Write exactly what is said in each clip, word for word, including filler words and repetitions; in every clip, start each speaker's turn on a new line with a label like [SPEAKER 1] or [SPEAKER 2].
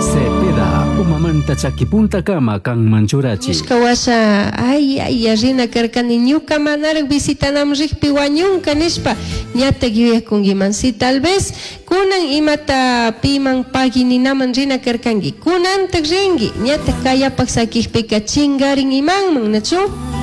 [SPEAKER 1] Cepeda, umamanta chakipunta kama kang manchurachi.
[SPEAKER 2] Kawasa ay ay yarina karkani ñuka manaraq visitanam riqpi wañunka nispa ñatak yuyakunkiman. Si tal vez kunan imata piman pagininaman rina karkanki kunantak rinki ñatak kayapak sakikpika chingarin imanman nachu.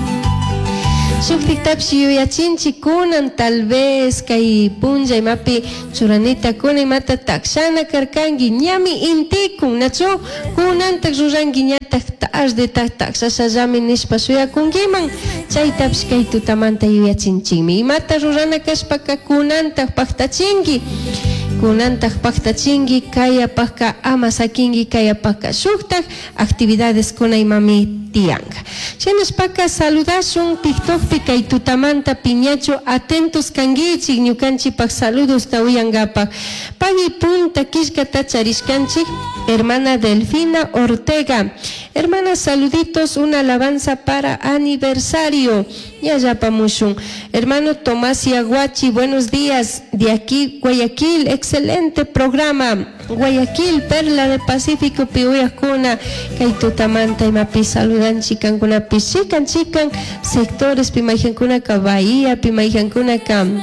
[SPEAKER 2] Suktiktapsi yuyachinchi kunan tal vez kay punjay mapi churanita kuna imata takshana karkanki ñami intikun nachu kunantak ruranki ñatak tarde tak taksashallami nispa suyakunkiman chaytapis kay tutamanta yuyachinchimi imata rurana kashpaka kunantak paktachinki kunantak paktachinki kayapaka ama sakinki kayapaka shuktak actividades kuna imami tianga. Chaynaspaka saludashun TikTokpi kay tutamanta piñacho atentos kangichik ñukanchipak saludos tawiyangapak. Pagi punta kishkata charishkanchik hermana Delfina Ortega. Hermana, saluditos, una alabanza para aniversario. Ya ya pamushun. Hermano Tomás Yaguachi, buenos días. De aquí, Guayaquil, excelente programa. Guayaquil, perla del Pacífico, Piuyacuna, Kaitutamanta y Mapi, saludan chican con una pichican, chican, sectores, Pimajancuna, Bahía, Pimajancuna,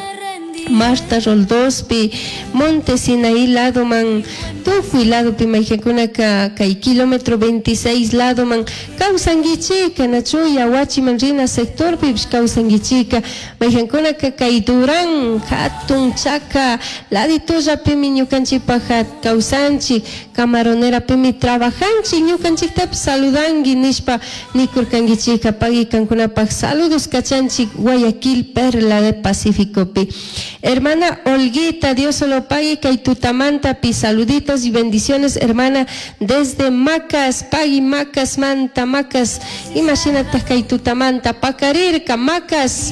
[SPEAKER 2] Marta Roldospi, Monte Sinaí, lado man, Tufi, lado Pimajancuna, Kai kilómetro veintiséis, lado man, Causanguichica, Nachuya, Huachimanrina, sector Pips, Causanguichica, Majancuna, Kai Durán, Hatun, Chaca, ladito ya Pimi, Ñucanchipa, Causanchi, Camaronera Pimi, Trabajanchi, Ñucanchita, Saludangi, Nispa, Nikurcanguichica, Pagi, Cancunapa, saludos, Cachanchi, Guayaquil, perla del Pacífico, Pi. Hermana Olguita, Dios se lo pague, Kaitutamanta, pi saluditos y bendiciones, hermana, desde Macas, Pagi, Macas, Manta, Macas, imagínate, Kaitutamanta, Pacarirca, Macas,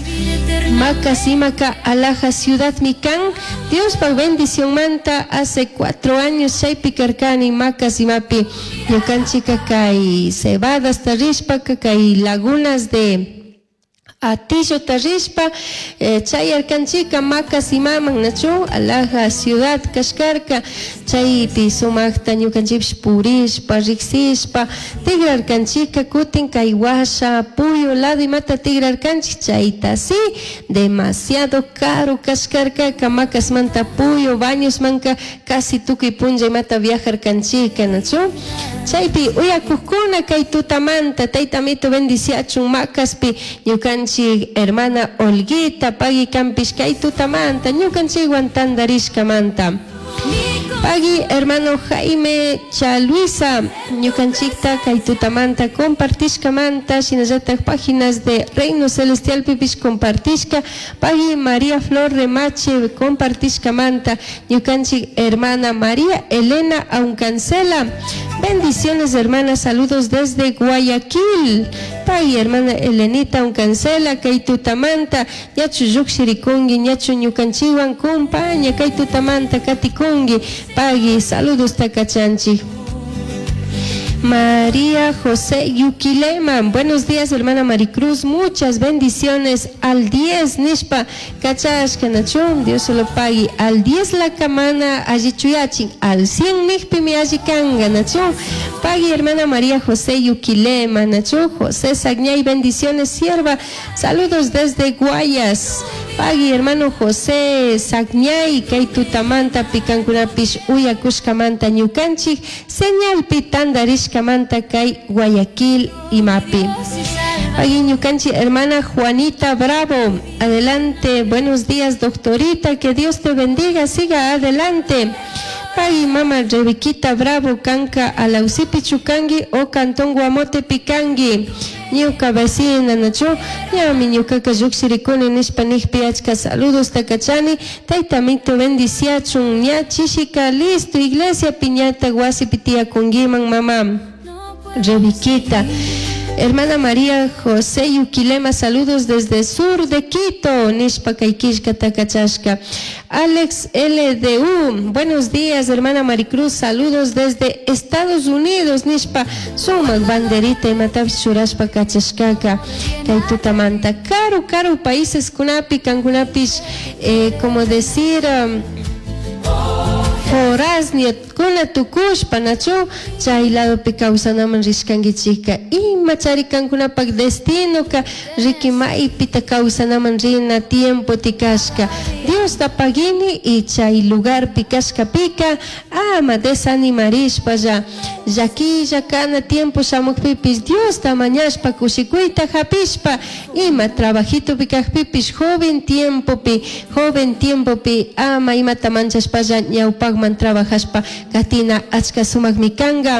[SPEAKER 2] Macas, Imaca, Alaja, Ciudad Micán, Dios pa bendición, Manta, hace cuatro años, Chaypi, Carcani, Macas, Imapi, Yocanchica, Kai, Cebadas, Tarispa, Kai, Lagunas de Atillo Tarispa, eh, Chay Arcanchica, Macas y Maman, Nacho, Alaja, Ciudad, Cascarca, Chay Pizumakta, Ñucanchips, Purispa, Rixispa, Tigre Arcanchica, Kutin, Kaiwasha, Puyo, Lado y Mata, Tigre Arcanchi, Chayta, sí, demasiado caro, Cascarca, Camacas, Manta, Puyo, Baños, Manca, casi Tuca y Punja y Mata, Viaja Arcanchica, Nacho, Chaypi, Uya Cucuna, Kaitutamanta, Taitamito, Bendiciachun, Macaspi, Ñucanchi, hermana Olguita, Pagi Campis, Kaitutamanta, Ñucanchi, Guantandarisca, Manta. Pagi, hermano Jaime Chaluisa, Ñucanchicta, Kaitutamanta, compartisca Manta, Sinazetas páginas de Reino Celestial Pipis, compartisca, Pagi María Flor Remache, compartisca Manta, Ñucanchic, hermana María Elena Aucancela, bendiciones hermana, saludos desde Guayaquil. Pagi, hermana Elenita Aucancela, Kaitutamanta, Yachu Yuxirikungi, Yachu Ñucanchiwan, compaña, Kaitutamanta, Katikungi, Pagi, saludos Takachanchi. María José Yuquilema, buenos días hermana Maricruz, muchas bendiciones. Al diez Nishpa Cachashka Nachum, Dios se lo pague. Al diez la camana Ajichuyachin, al cien Nishpi mi Ajikanga Nachum, pague hermana María José Yuquilema Nachum, José Sagñay, bendiciones sierva, saludos desde Guayas. Pagi hermano José Sagñay, Kaitutamanta, Picancurapish, Uyacushkamanta, Ñucanchi, señal Pitandarishkamanta, Kai Guayaquil y Mapi. Pagi Ñucanchi, hermana Juanita Bravo, adelante, buenos días doctorita, que Dios te bendiga, siga adelante. Pagi mama Rebequita Bravo, Canca, Alausipi Chucangi, o Cantón Guamote Picangi. Ñuka vecina nacho, ñami ñuka kayuxirikuni nispanik piachka, saludos takachani, taitamito bendiciachun, ña chishika, listo, iglesia piñata, guasi pitia kungiman mamá. Rebequita. Hermana María José Yuquilema, saludos desde sur de Quito, Nishpa Kaikishka Takachashka. Alex L D U, buenos días, hermana Maricruz, saludos desde Estados Unidos, Nishpa Sumak Banderita y Matavs Churashpa Kachashkaka, Kaitutamanta. Caro, caro, países Kunapi, Kankunapish, eh, como decir. Um, Forasnia kuna tukushpa nachu chay lado pi kawsanaman rishkankichika ima charikankunapak destino ka riki maypita kawsanaman rina tiempo tikashka Dios tapagini y chay lugar pikashka pika ama desanimarishpa ya llakilla kana tiempo shamukpipis Dios tamañashpa kushikuyta hapishpa ima trabajito pikakpipis joven tiempo pi joven tiempo pi ama ima tamanchashpa ya ñawpakman trabajashpa katina achka sumak mikanga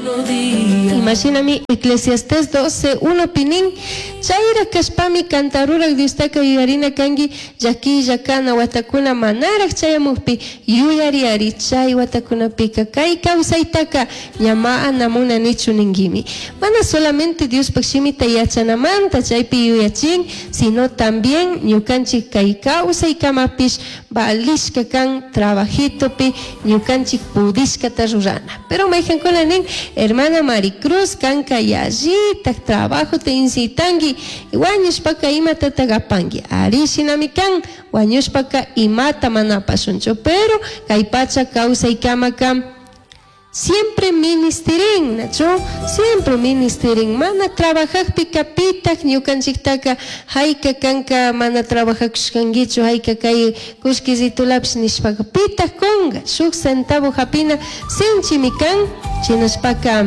[SPEAKER 2] imagíname Eclesiastés doce uno pinin chayra kashpami cantarurak Diostaka yuyarina kangi llakilla kana watakuna manarak chayamukpi yuyari ari chay watakuna pika kay kawsaytaka ñamana muna nichu ningimi mana solamente Dios pakshimita yachanamanta chaypi yuyachin sino también ñukanchik kay kawsay kamapish balishka kan trabajitopi ñukanchik pudishkata rurana pero mayjankuna nin hermana Maricruz kanka yallita trabajo te incitangi wañushpaka imata tagapangi arishinami kan wañushpaka imata manapashuncho pero kay pacha kawsay kamaka siempre ministerin, ¿nacho? Siempre ministerin. Mana trabajar picapitak, ñukanchiktaka, haika kanka, mana trabajar kushkangichu, haika kay kushkizitulaps nishpaka. Pitak konga, shuk centavo japina, sinchi mikan, chinaspaka.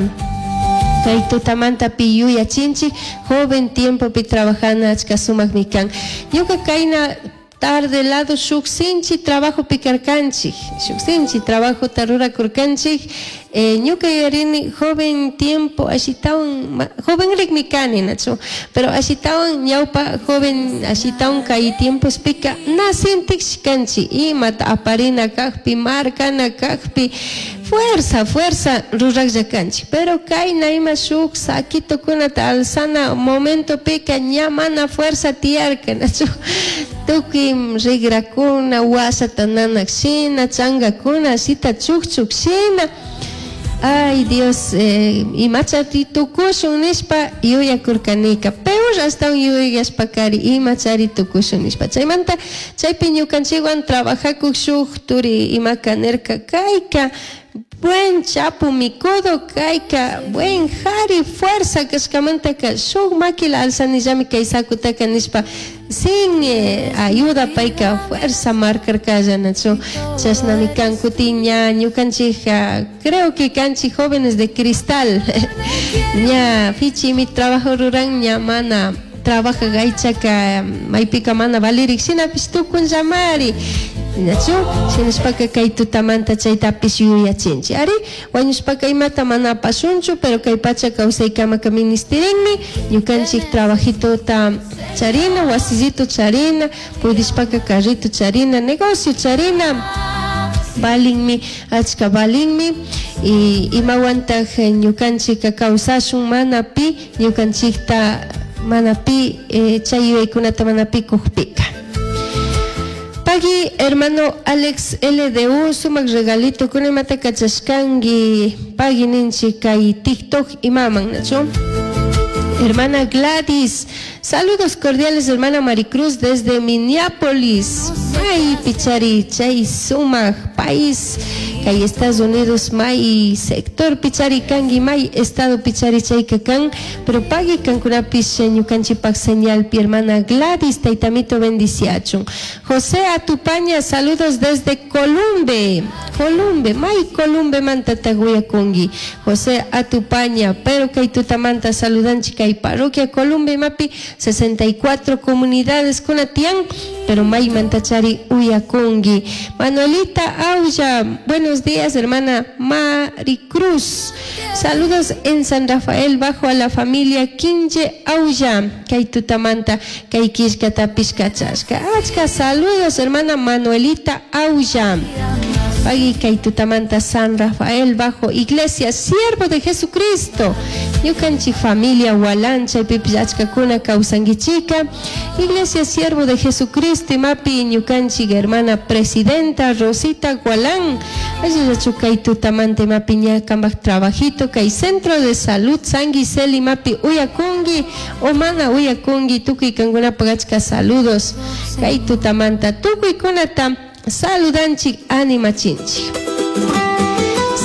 [SPEAKER 2] Kay tutamanta pi yuya chinchi, joven tiempo pi trabajana achka sumak mikan. Ñuka kayna tarde lado shuksinchi trabajo picarcanchi shuksinchi trabajo tarura kurcanchi eh, ñuka yarini joven tiempo ashitawan joven rikmikani nacho pero ashitawan ñaupa joven ashitawan kay tiempo spika nasintik shkanchi imata aparina kakpi marcana kakpi fuerza fuerza rurak yakanchi pero kay naima shuk sakito kunata alzana momento pika ñamana fuerza tiarka nacho tuki rigrakuna wasatananak shina changakuna sita chukchuk shina ay Dios eh, imachati tukushun nispa yuyakurkanika peor hasta yuyashpakari imachari tukushun nispa chaymanta chaypi ñukanchikwan trabajakuk shuk turi imakanerka kayka buen chapu mi codo kaika buen jari fuerza kashkamanta ka shuk makila alsanillami kay sakutaka nispa sin eh, ayuda paika fuerza marcar kaya nacho chasnami kan kutiña ñukanchija creo que kanchi jóvenes de cristal ña fichi mi trabajo ruran ña mana trabaja gaichaka maipika mana valirik sina pistukun llamari nacho sinaspaka kay tutamanta chaytapis yuyachinchi ari wañuspaka imata mana pasunchu pero kay pacha kawsaykamaka ministerinmi ñukanchik trabajitota charina wasillito charina pudispaka carrito charina negocio charina balinmi achka balinmi y imawantaj ñukanchik kawsashun manapi ñukanchikta manapi eh, chay yuyaykunata manapi kujpika Pagi, hermano Alex L D U, sumak regalito con el mata kachashkangi, pagi ninchi kay TikTok y maman, ¿nacho? Hermana Gladys, saludos cordiales, hermana Maricruz desde Minneapolis. Ay, pichari, chay sumak, país, kay Estados Unidos, may sector pichari kangi, may estado pichari chay kakan, pero pagi kankunapis ñukanchipak señal, pi hermana Gladys, taitamito bendiciachun. José Atupaña, saludos desde Columbe, Columbe, may Columbe manta taguya kongi. José Atupaña, pero kay tutamanta saludanchi kay parroquia Columbe mapi, sesenta y cuatro comunidades con atian, pero may mantachari uyakongi. Manuelita Aulla, buenos días, hermana Maricruz. Saludos en San Rafael bajo a la familia Kinje Aulla, kay tutamanta kay kishkata pishkachashka. Achka saludos, hermana Manuelita Aulla. Pagi kay tutamanta San Rafael bajo Iglesia Siervo de Jesucristo. Ñukanchik familia Walancha y pipillachka kuna kausangichika. Iglesia Siervo de Jesucristo y mapi ñukanchik hermana presidenta Rosita Gualán. Ayudachu kay tutamante mapi ñakambak trabajito kay Centro de Salud San Giselle y mapi uyakungi. Omana uyakungi tukuy kanguna pagachka saludos. Kay tutamanta tukuy kunata saludanchik animachinchik.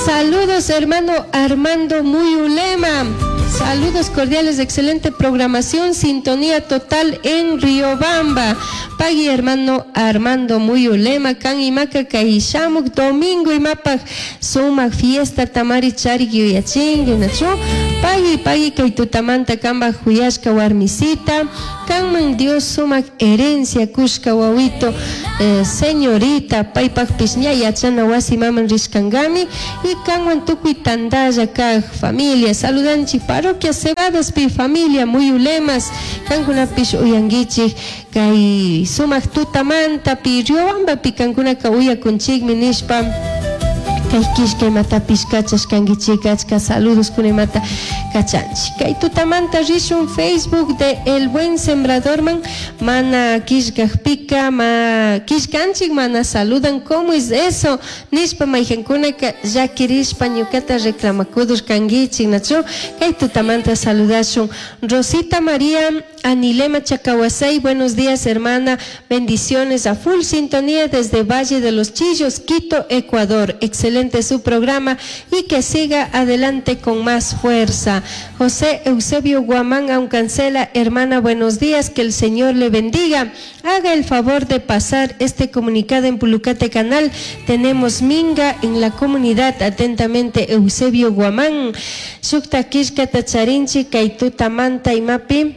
[SPEAKER 2] Saludos, hermano Armando Muyulema. Saludos cordiales, excelente programación, sintonía total en Riobamba. Pagui hermano Armando Muyulema, kan imaka kaishamuk domingo imapak sumak fiesta tamari chari yuyachin yunachu. Pagui pagui kaitutamanta kamba huyashka warmisita. Kanman Dios sumak herencia kushka wawito eh, señorita paypak pisña yachana wasi maman rishkangami y kanman tukui tandaya kag familia saludanchi parroquia Cebadas pi familia muy ulemas kankuna pish uyangichik kay sumak tutamanta pi Riobamba pi kankuna ka uya kunchigmi nishpa kay kishkay mata pishkachas kangichikachka saludos kunemata kachanchi kay tutamanta rishun Facebook de El Buen Sembrador man mana kishkajpika ma kishkanchik mana saludan cómo es eso nishpa mayjankuna ka llakirishpa ñukata reclamakudur kangichik nacho kay tutamanta saludashun Rosita María Anilema Chacahuasay, buenos días hermana, bendiciones a full sintonía desde Valle de los Chillos, Quito, Ecuador. Excelente su programa y que siga adelante con más fuerza. José Eusebio Guamán Aucancela, hermana, buenos días, que el Señor le bendiga. Haga el favor de pasar este comunicado en Pulucate Canal. Tenemos minga en la comunidad. Atentamente, Eusebio Guamán. Shukta Kishka Tacharinchi, Kaituta Manta y Mapi.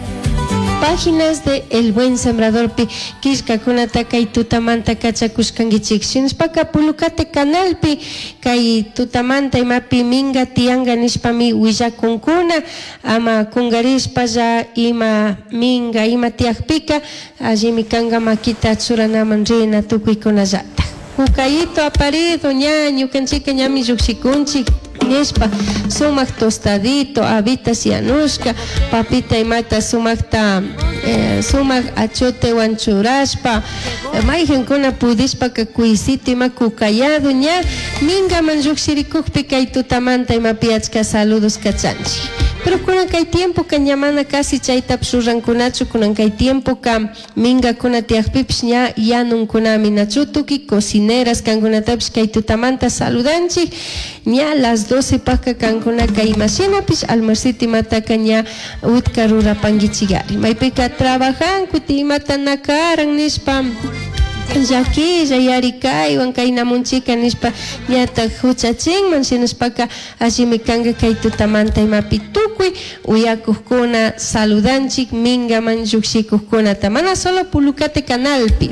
[SPEAKER 2] Páginas de El Buen Sembrador pi kishka kunata kay tutamanta kachakushkangichik shinspaka Pulucate Canal pi kay tutamanta imapi minga tianga nishpami willakunkuna ama kungarishpa ya ima minga ima tiakpika allimi kanga makita churanaman rina tukuykunallata Jukayito aparido ñaño kanchika ñami llukshikunchik nishpa sumak tostadito habitas yanushka papita imata sumakta eh, sumak achote wanchurashpa eh, mayjankuna pudishpa kakuisito ima kukayado ña mingaman lluksirikukpi kay tutamanta imapi achka saludos kachanchi pero kunan kay tiempo ka ñamana casi chaytap surrankunachu kunan kay tiempo ka minga kuna tiakpipish ña yanunkunami nachu tuki cocineras kankunatapish kay tutamanta saludanchik ña las doce paka kankuna kay imashinapish almuercito imataka ña utka rurapangichigari maypika trabajan kuti imata nakaran nishpa Yakilla yarikaywan kay namunchika nishpa ñata huchachinman shinashpaka allimi kanga kay tutamanta imapi tukuy uyakukkuna saludanchik mingaman lluksikukunata mana solo Pulucate Canalpi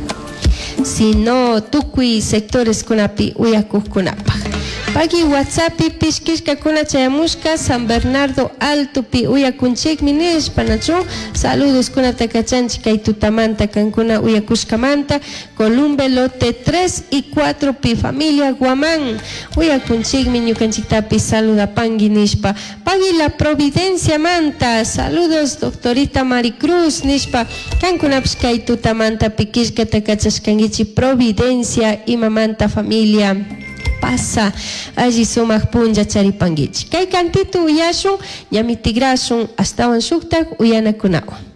[SPEAKER 2] sino tukuy sectores kunapi uyakukkunapaj pagi WhatsApp pishkishka kuna chayamushka San Bernardo Alto pi uyakunchikmi nishpa nachu saludos kuna takachanchi kay tutamanta kankuna uyakushkamanta Columbe lote tres y cuatro pi familia Guamán uyakunchikmi ñukanchiktapi saludapangi nishpa pagi La Providencia manta saludos doctorita Maricruz nishpa kankunapish kay tutamanta pikishka takachashkangichi Providencia imamanta familia pasa allí sumak punja charipangichi kay cantito uyashun ñamitigrashun astawan shuktak uyanakunawan